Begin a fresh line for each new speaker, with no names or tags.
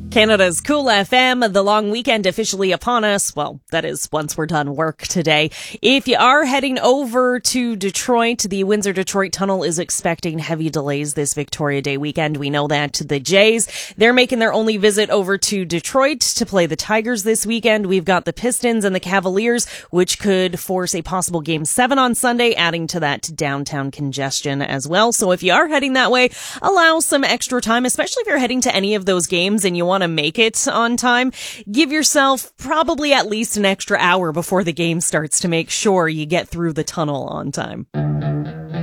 Canada's Cool FM, the long weekend officially upon us. Well, that is once we're done work today. If you are heading over to Detroit, the Windsor-Detroit Tunnel is expecting heavy delays this Victoria Day weekend. We know that. The Jays, they're making their only visit over to Detroit to play the Tigers this weekend. We've got the Pistons and the Cavaliers, which could force a possible Game 7 on Sunday, adding to that downtown congestion as well. So if you are heading that way, allow some extra time, especially if you're heading to any of those games and you want to make it on time. Give yourself probably at least an extra hour before the game starts to make sure you get through the tunnel on time.